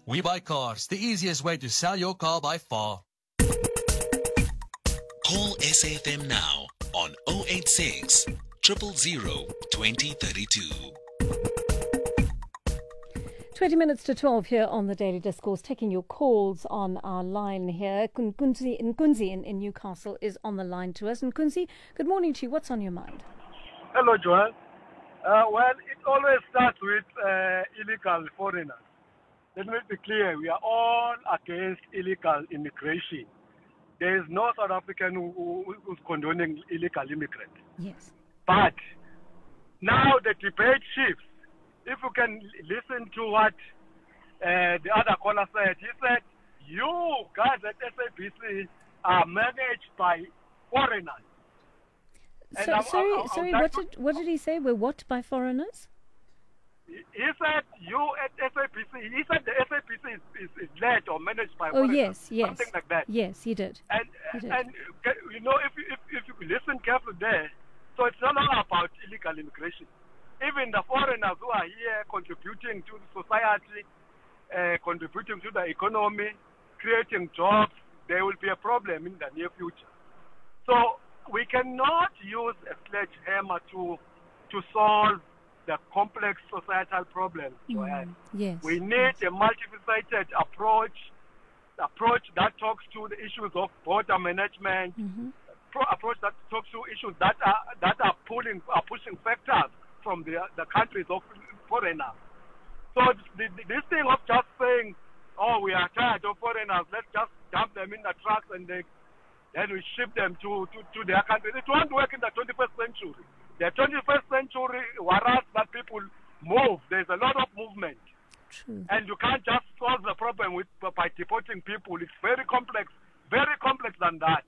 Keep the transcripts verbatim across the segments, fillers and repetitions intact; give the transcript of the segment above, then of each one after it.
We Buy Cars, the easiest way to sell your car by far. Call S A F M now on oh eight six, zero zero zero, two zero three two. twenty minutes to twelve here on the Daily Discourse, taking your calls on our line here. Nkunzi, Nkunzi in, in Newcastle is on the line to us. Nkunzi, good morning to you. What's on your mind? Hello, Joel. Uh, well, it always starts with uh, illegal foreigners. Let me be clear, we are all against illegal immigration. There is no South African who, who, who's condoning illegal immigrants. Yes. But now the debate shifts. If you can listen to what uh, the other caller said, he said, you guys at S A B C are managed by foreigners. So, I'm, sorry, I'm, I'm sorry. like, What did what did he say? We're what by foreigners? He said you at S A B C. He said the S A B C is, is, is led or managed by Oh foreigners, yes, yes, something like that. Yes, he did. And He did. and you know if you, if if you listen carefully there, so it's not all about illegal immigration. Even the foreigners who are here contributing to the society, uh, contributing to the economy, creating jobs, there will be a problem in the near future. So we cannot use a sledgehammer to to solve the complex societal problems. Mm, yes. We need yes. a multifaceted approach, approach that talks to the issues of border management, Mm-hmm. pro- approach that talks to issues that are that are pulling are pushing factors from the the countries of foreigners. So the, the, this thing of just saying, oh, we are tired of foreigners, let's just dump them in the trucks and they, then we ship them to, to, to their countries. It won't work in the twenty-first century. The twenty-first century warrants that people move. There's a lot of movement. True. And you can't just solve the problem with by deporting people. It's very complex, very complex than that.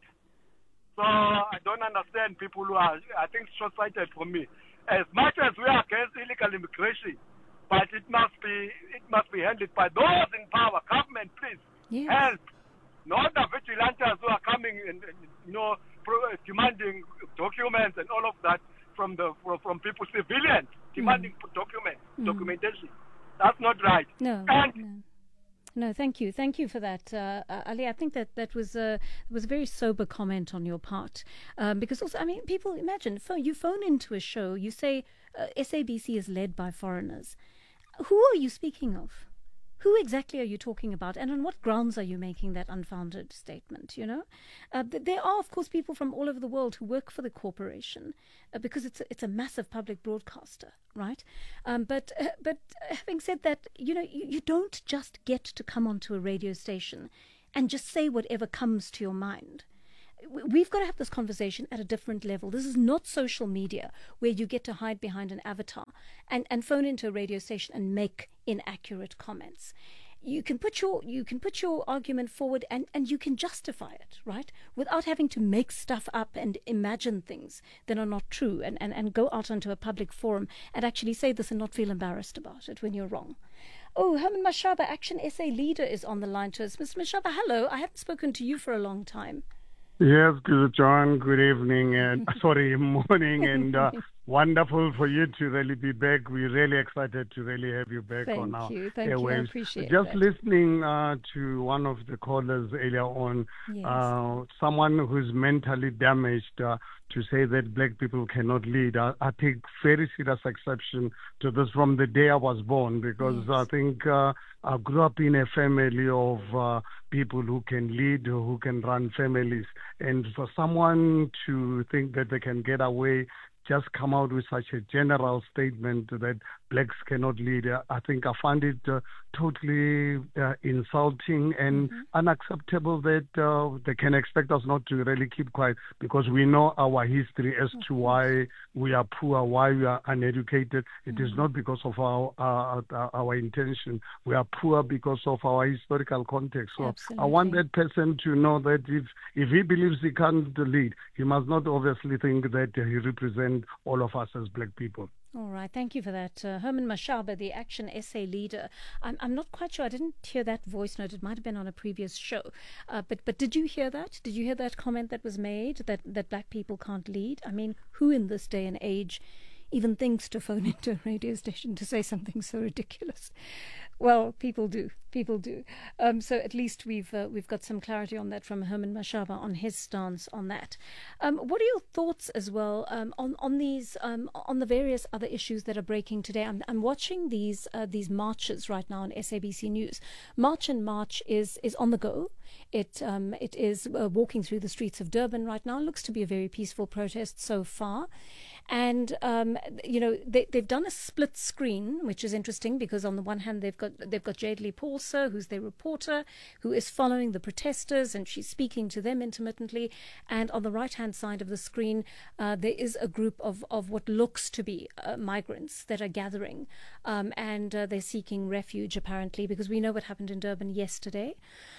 So I don't understand people who are, I think, short-sighted for me. As much as we are against illegal immigration, but it must be it must be handled by those in power. Government, please Yes. help. Not the vigilantes who are coming and, and you know pro- demanding documents and all of that from the from, from people, civilians demanding Mm. documents, Mm. documentation. That's not right. No, And no. No, thank you. Thank you for that, uh, uh, Ali. I think that that was a, was a very sober comment on your part. Um, because also, I mean, people imagine, phone, you phone into a show, you say uh, S A B C is led by foreigners. Who are you speaking of? Who exactly are you talking about? And on what grounds are you making that unfounded statement, you know? Uh, there are, of course, people from all over the world who work for the corporation uh, because it's a, it's a massive public broadcaster, right? Um, but uh, but having said that, you know, you, you don't just get to come onto a radio station and just say whatever comes to your mind. We've got to have this conversation at a different level. This is not social media where you get to hide behind an avatar and, and phone into a radio station and make inaccurate comments. You can put your you can put your argument forward and, and you can justify it, right? Without having to make stuff up and imagine things that are not true and, and, and go out onto a public forum and actually say this and not feel embarrassed about it when you're wrong. Oh, Herman Mashaba, Action S A leader, is on the line to us. Mister Mashaba, hello. I haven't spoken to you for a long time. Yes, good, John. Good evening and sorry, morning, and uh, wonderful for you to really be back. We're really excited to really have you back Thank on our you. Thank airwaves. you. I appreciate Just that. listening uh, to one of the callers earlier on, Yes. uh, someone who's mentally damaged, uh, to say that black people cannot lead. I, I take very serious exception to this from the day I was born, because Yes. I think uh, I grew up in a family of uh, people who can lead, who can run families. And for someone to think that they can get away, just come out with such a general statement that blacks cannot lead, uh, I think I find it uh, totally uh, insulting and Mm-hmm. unacceptable that uh, they can expect us not to really keep quiet, because we know our history as to why we are poor, why we are uneducated. It Mm-hmm. is not because of our, uh, our our intention. We are poor because of our historical context. So I want Absolutely. that person to know that if if he believes he can't lead, he must not obviously think that he represents all of us as black people. All right, thank you for that. Uh, Herman Mashaba, the Action S A leader. I'm, I'm not quite sure. I didn't hear that voice note. It might have been on a previous show. Uh, but but did you hear that? Did you hear that comment that was made, that, that black people can't lead? I mean, who in this day and age even thinks to phone into a radio station to say something so ridiculous? Well, people do. People do. Um, so at least we've uh, we've got some clarity on that from Herman Mashaba on his stance on that. Um, what are your thoughts as well um, on on these um, on the various other issues that are breaking today? I'm I'm watching these uh, these marches right now on S A B C News. March and March is is on the go. It um, it is uh, walking through the streets of Durban right now. It looks to be a very peaceful protest so far. And, um, you know, they, they've done a split screen, which is interesting because on the one hand, they've got they've got Jade Lee Paulser, who's their reporter, who is following the protesters, and she's speaking to them intermittently. And on the right-hand side of the screen, uh, there is a group of, of what looks to be uh, migrants that are gathering. Um, and uh, they're seeking refuge, apparently, because we know what happened in Durban yesterday.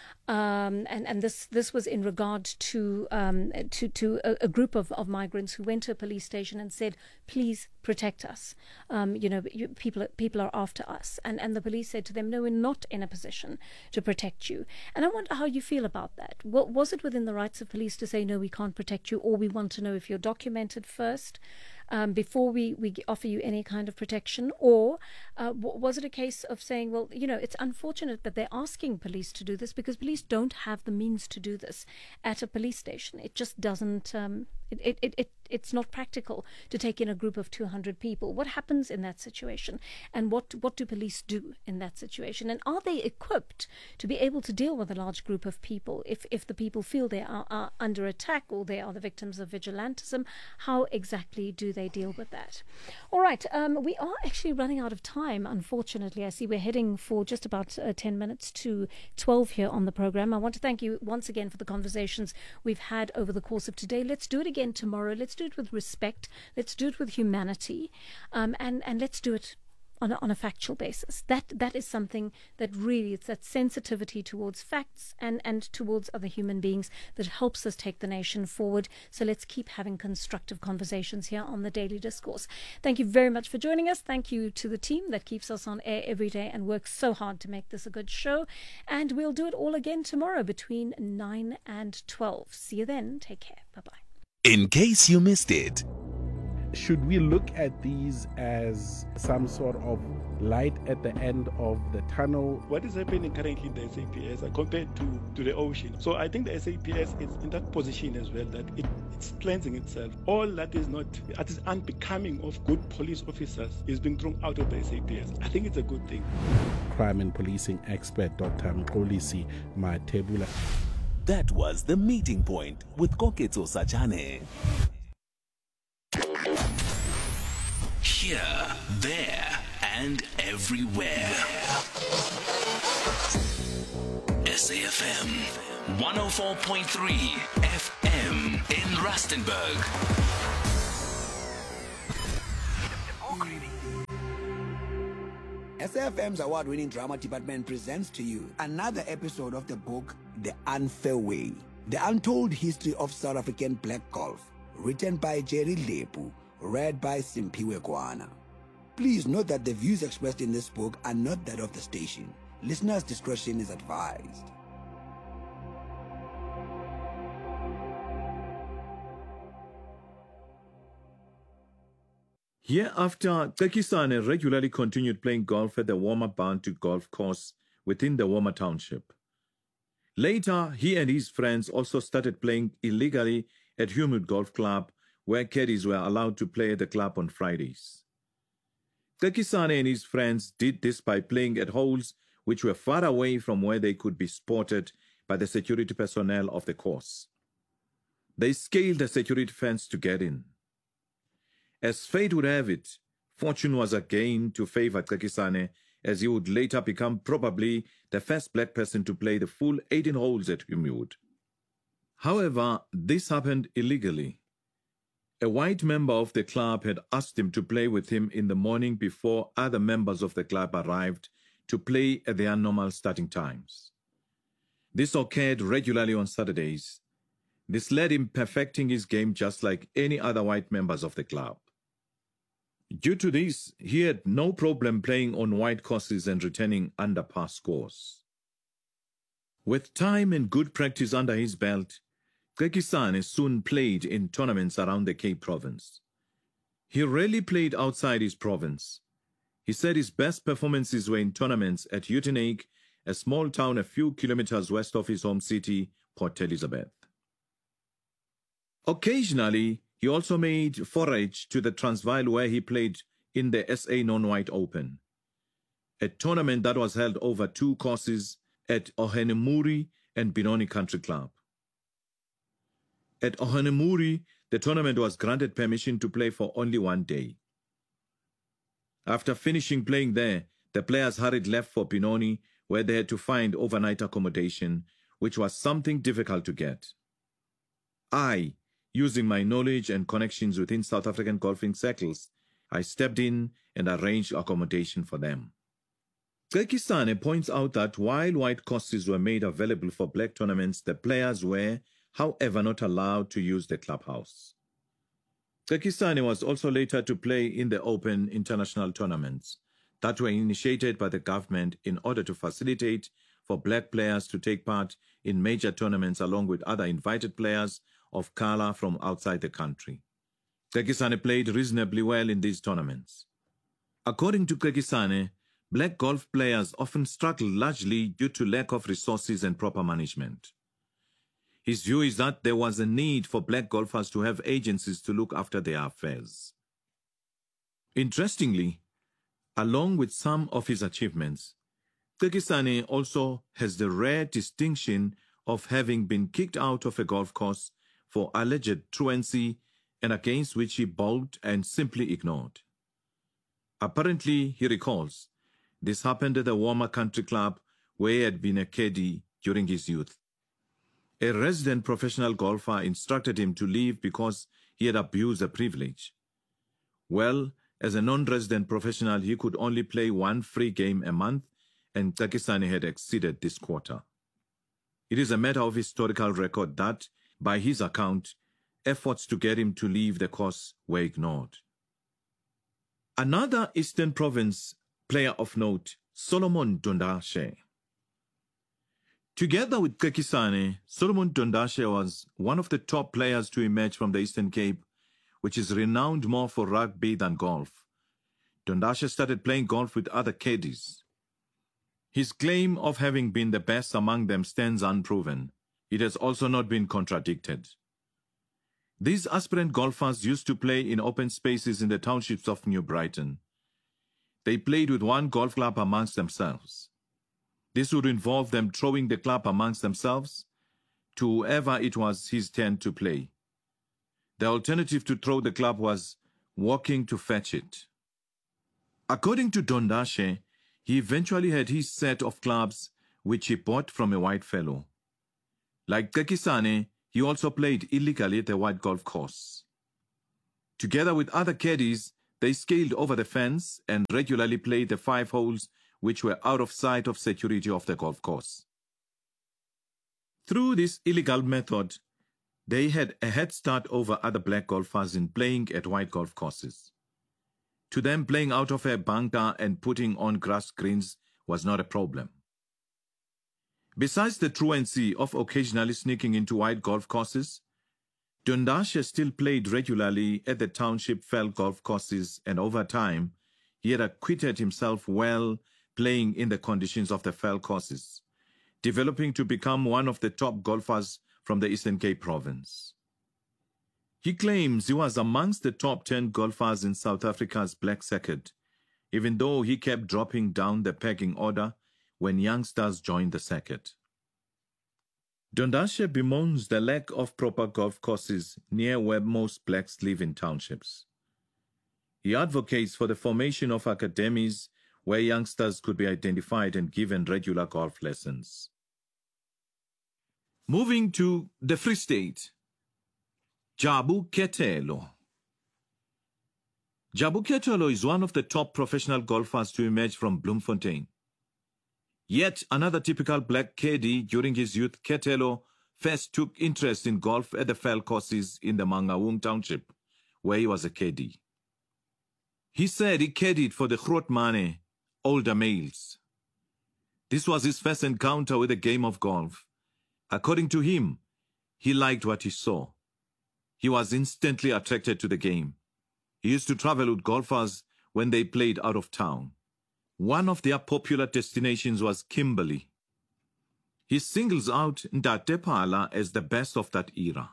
Um, and, and this this was in regard to um, to, to a, a group of, of migrants who went to a police station and said, please protect us. Um, you know, you, people people are after us. And, and the police said to them, no, we're not in a position to protect you. And I wonder how you feel about that. What, was it within the rights of police to say, no, we can't protect you, or we want to know if you're documented first? Um, before we, we offer you any kind of protection? Or uh, w- was it a case of saying, well, you know, it's unfortunate that they're asking police to do this because police don't have the means to do this at a police station. It just doesn't, um, it, it, it, it, it's not practical to take in a group of two hundred people. What happens in that situation? And what, what do police do in that situation? And are they equipped to be able to deal with a large group of people if, if the people feel they are, are under attack or they are the victims of vigilantism? How exactly do they They deal with that? All right, um, we are actually running out of time, unfortunately. I see we're heading for just about uh, ten minutes to twelve here on the program. I want to thank you once again for the conversations we've had over the course of today. Let's do it again tomorrow. Let's do it with respect. Let's do it with humanity. Um, and, and let's do it on a, on a factual basis. That that is something that really, it's that sensitivity towards facts and, and towards other human beings that helps us take the nation forward. So let's keep having constructive conversations here on the Daily Discourse. Thank you very much for joining us. Thank you to the team that keeps us on air every day and works so hard to make this a good show. And we'll do it all again tomorrow between nine and twelve. See you then. Take care. Bye-bye. In case you missed it. Should we look at these as some sort of light at the end of the tunnel? What is happening currently in the S A P S compared to, to the ocean? So I think the S A P S is in that position as well, that it, it's cleansing itself. All that is not, that is unbecoming of good police officers is being thrown out of the S A P S. I think it's a good thing. Crime and policing expert Doctor Mxolisi Mathebula. That was The Meeting Point with Koketso Sachane. Here, there, and everywhere. S A F M one oh four point three F M in Rustenburg. S A F M's award-winning drama department presents to you another episode of the book The Unfair Way, The Untold History of South African Black Golf, written by Jerry Lepu, read by Simpiwe Kwana. Please note that the views expressed in this book are not that of the station. Listeners' discretion is advised. Hereafter, Tekisane regularly continued playing golf at the Warmer Bantu golf course within the Warmer Township. Later, he and his friends also started playing illegally at Humud Golf Club, where caddies were allowed to play at the club on Fridays. Tekisane and his friends did this by playing at holes which were far away from where they could be spotted by the security personnel of the course. They scaled the security fence to get in. As fate would have it, fortune was again to favor Tekisane, as he would later become probably the first black person to play the full eighteen holes at Humud. However, this happened illegally. A white member of the club had asked him to play with him in the morning before other members of the club arrived to play at their normal starting times. This occurred regularly on Saturdays. This led him perfecting his game just like any other white members of the club. Due to this, he had no problem playing on white courses and returning under par scores. With time and good practice under his belt, Tekisane soon played in tournaments around the Cape Province. He rarely played outside his province. He said his best performances were in tournaments at Uitenhage a small town a few kilometers west of his home city, Port Elizabeth. Occasionally, he also made forage to the Transvaal where he played in the S A Non-White Open, a tournament that was held over two courses at Ohanemuri and Benoni Country Club. At Ohanemuri, the tournament was granted permission to play for only one day. After finishing playing there, the players hurried left for Benoni, where they had to find overnight accommodation, which was something difficult to get. I, using my knowledge and connections within South African golfing circles, I stepped in and arranged accommodation for them. Cekisane points out that while white courses were made available for black tournaments, the players were, however, not allowed to use the clubhouse. Cekisane was also later to play in the Open international tournaments that were initiated by the government in order to facilitate for black players to take part in major tournaments along with other invited players of color from outside the country. Cekisane played reasonably well in these tournaments. According to Cekisane, black golf players often struggle largely due to lack of resources and proper management. His view is that there was a need for black golfers to have agencies to look after their affairs. Interestingly, along with some of his achievements, Cekisane also has the rare distinction of having been kicked out of a golf course for alleged truancy and against which he bowled and simply ignored. Apparently, he recalls, this happened at the Warmer Country Club where he had been a caddy during his youth. A resident professional golfer instructed him to leave because he had abused the privilege. Well, as a non-resident professional, he could only play one free game a month, and Cekisane had exceeded this quota. It is a matter of historical record that, by his account, efforts to get him to leave the course were ignored. Another Eastern Province player of note, Solomon Dondashe. Together with Cekisane, Solomon Dondashe was one of the top players to emerge from the Eastern Cape, which is renowned more for rugby than golf. Dondashe started playing golf with other caddies. His claim of having been the best among them stands unproven. It has also not been contradicted. These aspirant golfers used to play in open spaces in the townships of New Brighton. They played with one golf club amongst themselves. This would involve them throwing the club amongst themselves to whoever it was his turn to play. The alternative to throw the club was walking to fetch it. According to Dondashe, he eventually had his set of clubs which he bought from a white fellow. Like Cekisane, he also played illegally at the white golf course. Together with other caddies, they scaled over the fence and regularly played the five holes which were out of sight of security of the golf course. Through this illegal method, they had a head start over other black golfers in playing at white golf courses. To them, playing out of a bunker and putting on grass greens was not a problem. Besides the truancy of occasionally sneaking into white golf courses, Dondashe still played regularly at the township fell golf courses, and over time, he had acquitted himself well playing in the conditions of the fell courses, developing to become one of the top golfers from the Eastern Cape province. He claims he was amongst the top ten golfers in South Africa's black circuit, even though he kept dropping down the pecking order when youngsters joined the circuit. Dondashe bemoans the lack of proper golf courses near where most blacks live in townships. He advocates for the formation of academies where youngsters could be identified and given regular golf lessons. Moving to the Free State, Jabu Ketelo. Jabu Ketelo is one of the top professional golfers to emerge from Bloemfontein. Yet another typical black caddy during his youth, Ketelo first took interest in golf at the fell courses in the Mangaung township, where he was a caddy. He said he caddied for the Grootmane, older males. This was his first encounter with the game of golf. According to him, he liked what he saw. He was instantly attracted to the game. He used to travel with golfers when they played out of town. One of their popular destinations was Kimberley. he singles out Ntate Phala as the best of that era.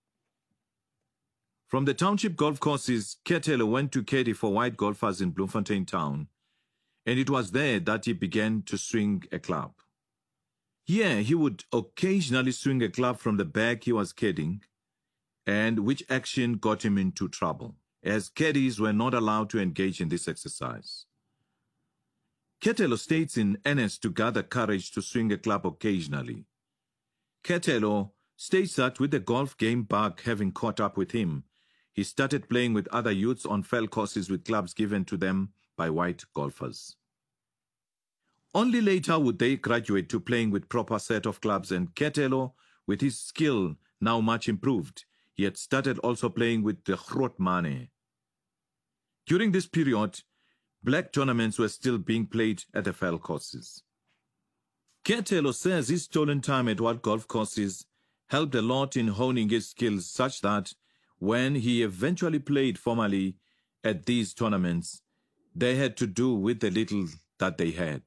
From the township golf courses, Ketelo went to caddy for white golfers in Bloemfontein town, and it was there that he began to swing a club. Here, he would occasionally swing a club from the bag he was caddying, and which action got him into trouble, as caddies were not allowed to engage in this exercise. Ketelo stays in Ennis to gather courage to swing a club occasionally. Ketelo states that with the golf game bug having caught up with him, he started playing with other youths on fell courses with clubs given to them by white golfers. Only later would they graduate to playing with proper set of clubs, and Ketelo, with his skill now much improved, he had started also playing with the Groot Mane. During this period, black tournaments were still being played at the fell courses. Ketelo says his stolen time at white golf courses helped a lot in honing his skills, such that when he eventually played formally at these tournaments, they had to do with the little that they had.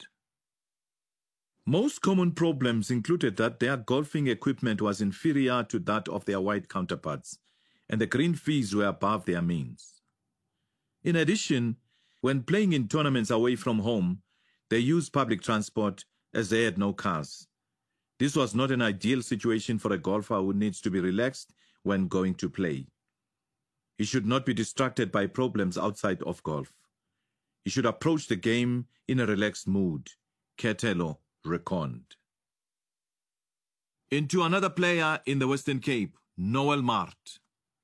Most common problems included that their golfing equipment was inferior to that of their white counterparts, and the green fees were above their means. In addition, when playing in tournaments away from home, they used public transport as they had no cars. This was not an ideal situation for a golfer who needs to be relaxed when going to play. He should not be distracted by problems outside of golf. He should approach the game in a relaxed mood, Ketelo reckoned. Into another player in the Western Cape, Noel Mart.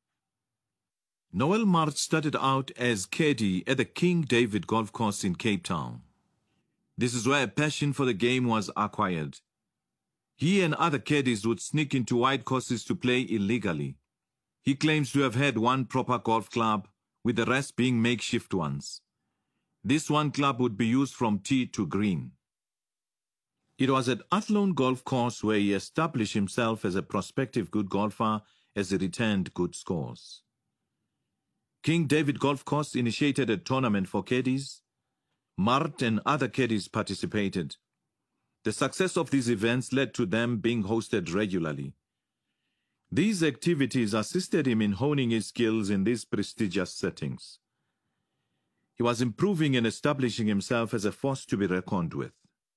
Noel Mart started out as caddy at the King David Golf Course in Cape Town. This is where a passion for the game was acquired. He and other caddies would sneak into white courses to play illegally. He claims to have had one proper golf club, with the rest being makeshift ones. This one club would be used from tee to green. It was at Athlone Golf Course where he established himself as a prospective good golfer as he returned good scores. King David Golf Course initiated a tournament for caddies. Mart and other caddies participated. The success of these events led to them being hosted regularly. These activities assisted him in honing his skills in these prestigious settings. He was improving and establishing himself as a force to be reckoned with.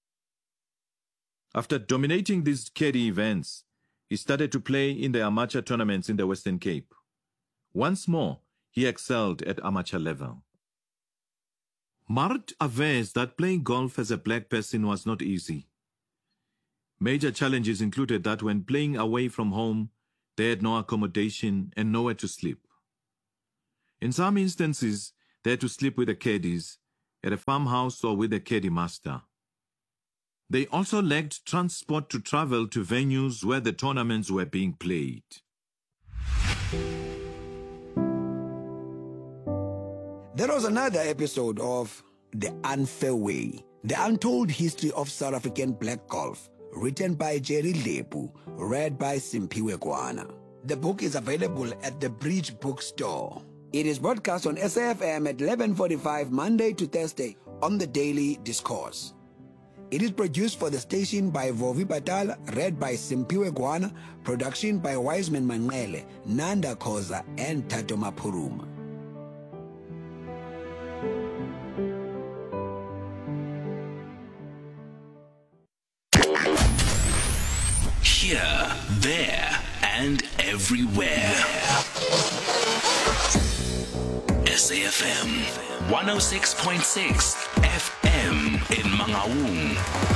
After dominating these caddy events, he started to play in the amateur tournaments in the Western Cape. Once more, he excelled at amateur level. Mart avers that playing golf as a black person was not easy. Major challenges included that when playing away from home, they had no accommodation and nowhere to sleep. In some instances, they had to sleep with the caddies, at a farmhouse or with a caddy master. They also lacked transport to travel to venues where the tournaments were being played. There was another episode of The Unfair Way, the untold history of South African black golf, written by Jerry Lepu, read by Simphiwe Kwana. The book is available at the Bridge Bookstore. It is broadcast on S A F M at eleven forty-five Monday to Thursday on the Daily Discourse. It is produced for the station by Vovi Patal, read by Simphiwe Kwana, production by Wiseman Manele, Nanda Koza, and Tato Mapuruma. Here, there, and everywhere. S A F M one oh six point six F M in Mangaung.